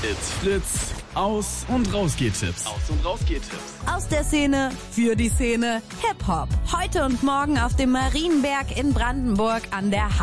It's Fritz. Aus- und Rausgeht-Tipps. Aus der Szene, für die Szene, Hip-Hop. Heute und morgen auf dem Marienberg in Brandenburg an der